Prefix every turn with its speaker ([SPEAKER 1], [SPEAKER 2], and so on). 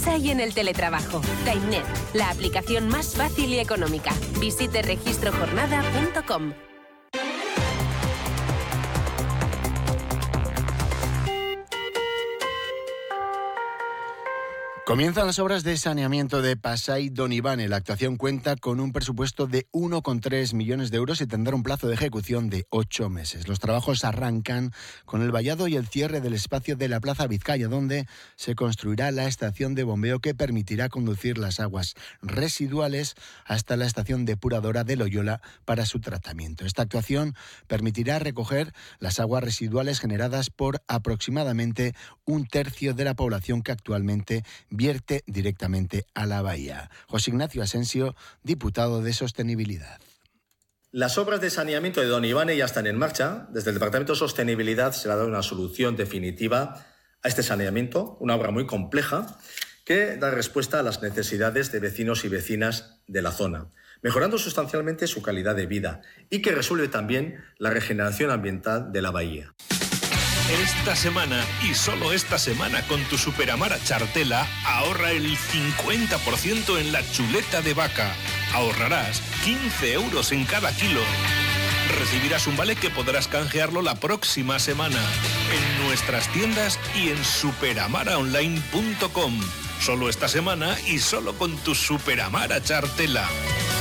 [SPEAKER 1] casa y en el teletrabajo. TimeNet, la aplicación más fácil y económica. Visite registrojornada.com.
[SPEAKER 2] Comienzan las obras de saneamiento de Pasai-Donibane. La actuación cuenta con un presupuesto de 1,3 millones de euros y tendrá un plazo de ejecución de 8 meses. Los trabajos arrancan con el vallado y el cierre del espacio de la Plaza Vizcaya, donde se construirá la estación de bombeo que permitirá conducir las aguas residuales hasta la estación depuradora de Loyola para su tratamiento. Esta actuación permitirá recoger las aguas residuales generadas por aproximadamente un tercio de la población que actualmente vierte directamente a la bahía. José Ignacio Asensio, diputado de Sostenibilidad.
[SPEAKER 3] Las obras de saneamiento de Donibane ya están en marcha. Desde el Departamento de Sostenibilidad se le ha dado una solución definitiva a este saneamiento, una obra muy compleja que da respuesta a las necesidades de vecinos y vecinas de la zona, mejorando sustancialmente su calidad de vida y que resuelve también la regeneración ambiental de la bahía.
[SPEAKER 4] Esta semana, y solo esta semana, con tu Superamara Chartela, ahorra el 50% en la chuleta de vaca. Ahorrarás 15 euros en cada kilo. Recibirás un vale que podrás canjearlo la próxima semana en nuestras tiendas y en superamaraonline.com. Solo esta semana y solo con tu Superamara Chartela.